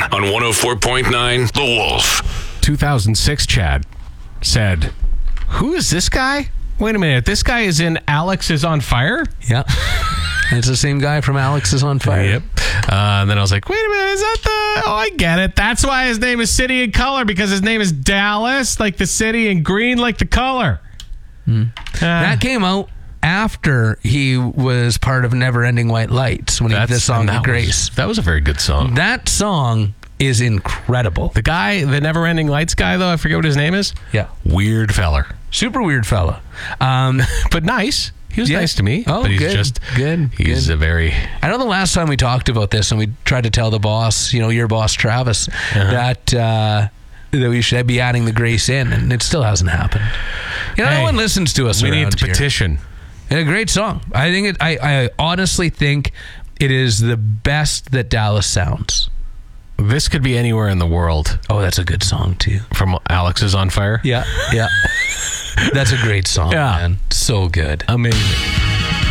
on 104.9 The Wolf. 2006, Chad said, who is this guy? Wait a minute. This guy is in Alex is on Fire? Yeah. It's the same guy from Alex is on Fire. Yep. And then I was like, wait a minute. Is that the... Oh, I get it. That's why his name is City in Color, because his name is Dallas, like the city, and green like the color. That came out after he was part of Neverending White Lights when he did this song, Grace. That was a very good song. That song is incredible. The guy, the Neverending Lights guy, though, I forget what his name is. Yeah. Weird feller. Super weird fella. But nice. He was nice to me. Oh, but he's good. just Good. He's a very... I know the last time we talked about this and we tried to tell the boss, your boss, Travis, that we should be adding the Grace in, and it still hasn't happened. No one listens to us We around need to here. petition. And a great song. I think I honestly think it is the best that Dallas sounds. This could be anywhere in the world. Oh, that's a good song too. From Alex is on Fire? Yeah. That's a great song, man. So good. Amazing.